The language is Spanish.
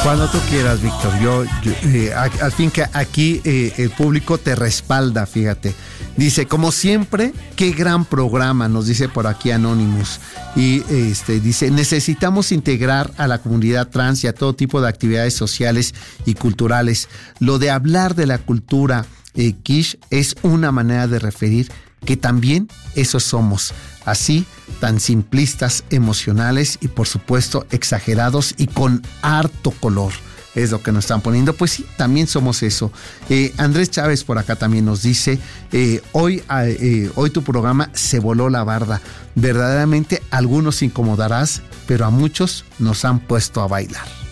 Cuando tú quieras, Víctor. Al fin que aquí el público te respalda, fíjate. Dice, como siempre, qué gran programa, nos dice por aquí Anonymous. Y dice, necesitamos integrar a la comunidad trans y a todo tipo de actividades sociales y culturales. Lo de hablar de la cultura quiche es una manera de referir que también eso somos. Así, tan simplistas, emocionales y por supuesto exagerados y con harto color. Es lo que nos están poniendo. Pues sí, también somos eso. Andrés Chávez por acá también nos dice, hoy tu programa se voló la barda. Verdaderamente algunos incomodarás, pero a muchos nos han puesto a bailar.